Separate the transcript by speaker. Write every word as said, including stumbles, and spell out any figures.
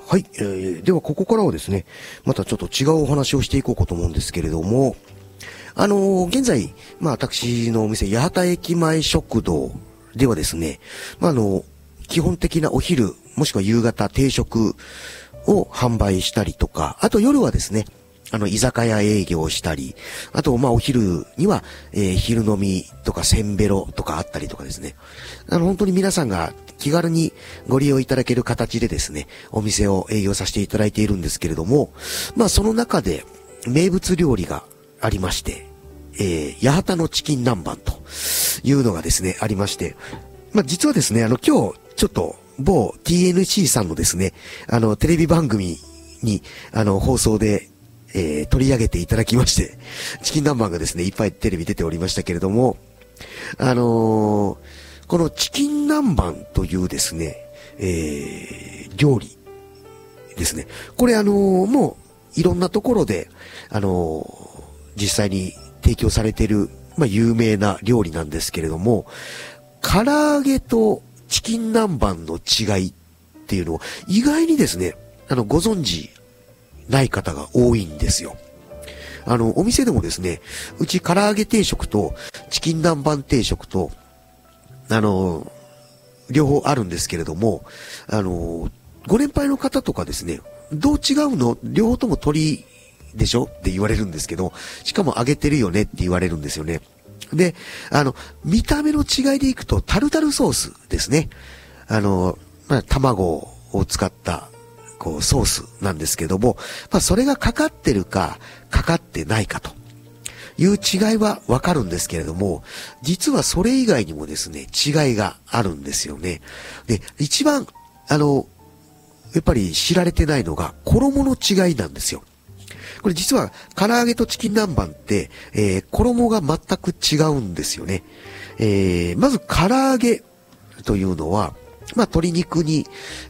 Speaker 1: はい、えー、ではここからはですね、またちょっと違うお話をしていこうかと思うんですけれども、あのー、現在、まあ私のお店、八幡駅前食堂ではですね、まああの、基本的なお昼、もしくは夕方定食を販売したりとか、あと夜はですね、あの、居酒屋営業をしたり、あと、まあ、お昼には、えー、昼飲みとか、せんべろとかあったりとかですね。あの、本当に皆さんが気軽にご利用いただける形でですね、お店を営業させていただいているんですけれども、まあ、その中で、名物料理がありまして、えー、八幡のチキン南蛮というのがですね、ありまして、まあ、実はですね、あの、今日、ちょっと、某 ティーエヌシー さんのですね、あの、テレビ番組に、あの、放送で、えー、取り上げていただきまして、チキン南蛮がですね、いっぱいテレビ出ておりましたけれども、あのー、このチキン南蛮というですね、えー、料理ですね。これあのー、もう、いろんなところで、あのー、実際に提供されている、まあ、有名な料理なんですけれども、唐揚げとチキン南蛮の違いっていうのを、意外にですね、あの、ご存知、ない方が多いんですよ。あの、お店でもですね、うち唐揚げ定食とチキン南蛮定食と、あの、両方あるんですけれども、あの、ご年配の方とかですね、どう違うの？両方とも鶏でしょって言われるんですけど、しかも揚げてるよねって言われるんですよね。で、あの、見た目の違いでいくとタルタルソースですね。あの、まあ、卵を使ったこう、ソースなんですけども、まあ、それがかかってるか、かかってないかという違いはわかるんですけれども、実はそれ以外にもですね、違いがあるんですよね。で、一番、あの、やっぱり知られてないのが、衣の違いなんですよ。これ実は、唐揚げとチキン南蛮って、えー、衣が全く違うんですよね。えー、まず、唐揚げというのは、まあ、鶏肉に、